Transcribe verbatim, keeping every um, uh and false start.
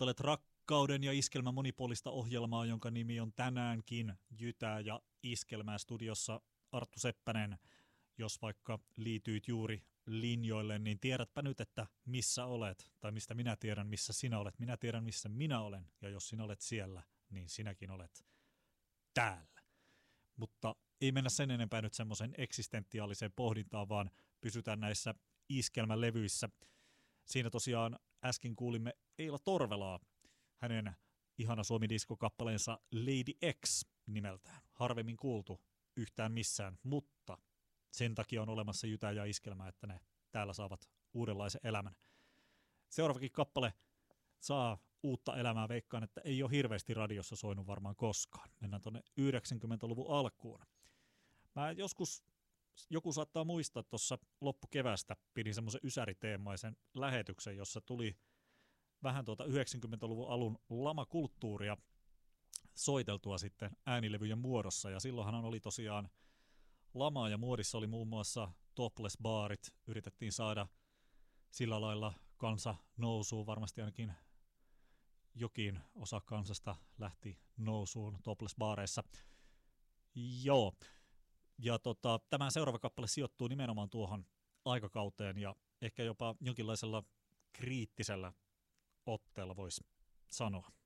Kuuntelet Rakkauden ja Iskelmän monipuolista ohjelmaa, jonka nimi on tänäänkin Jytää ja Iskelmää. Studiossa Arttu Seppänen. Jos vaikka liityit juuri linjoille, niin tiedätpä nyt, että missä olet, tai mistä minä tiedän, missä sinä olet. Minä tiedän, missä minä olen, ja jos sinä olet siellä, niin sinäkin olet täällä. Mutta ei mennä sen enempää nyt semmoisen eksistentiaaliseen pohdintaan, vaan pysytään näissä iskelmälevyissä. Siinä tosiaan äsken kuulimme Eila Torvelaa, hänen ihana suomi-diskokappaleensa Lady X nimeltään. Harvemmin kuultu yhtään missään, mutta sen takia on olemassa Jytää ja Iskelmää, että ne täällä saavat uudenlaisen elämän. Seuraavakin kappale saa uutta elämää, veikkaan, että ei ole hirveästi radiossa soinut varmaan koskaan. Mennään tuonne yhdeksänkymmentäluvun alkuun. Mä joskus, joku saattaa muistaa, tuossa loppukevästä pidin semmoisen ysäriteemaisen lähetyksen, jossa tuli vähän tuota yhdeksänkymmentäluvun alun lamakulttuuria soiteltua sitten äänilevyjen muodossa, ja silloinhan oli tosiaan lamaa, ja muodissa oli muun muassa topless-baarit, yritettiin saada sillä lailla kansa nousuun, varmasti ainakin jokin osa kansasta lähti nousuun topless-baareissa. Joo, ja tota, tämä seuraava kappale sijoittuu nimenomaan tuohon aikakauteen, ja ehkä jopa jonkinlaisella kriittisellä otteella voisi sanoa.